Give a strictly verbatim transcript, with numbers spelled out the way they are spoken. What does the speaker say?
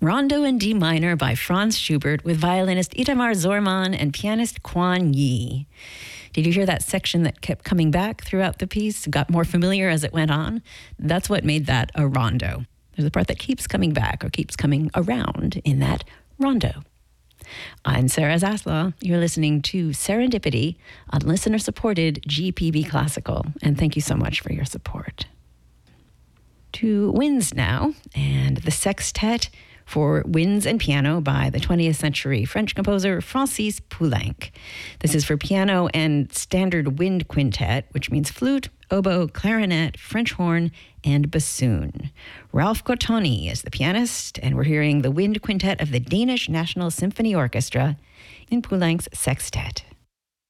Rondo in D minor by Franz Schubert with violinist Itamar Zorman and pianist Quan Yi. Did you hear that section that kept coming back throughout the piece, got more familiar as it went on? That's what made that a rondo. There's a part that keeps coming back or keeps coming around in that rondo. I'm Sarah Zaslaw. You're listening to Serendipity on listener-supported G P B Classical, and thank you so much for your support. To winds now, and the sextet for winds and piano by the twentieth century French composer Francis Poulenc. This is for piano and standard wind quintet, which means flute, oboe, clarinet, French horn, and bassoon. Ralph Cottoni is the pianist, and we're hearing the wind quintet of the Danish National Symphony Orchestra in Poulenc's sextet.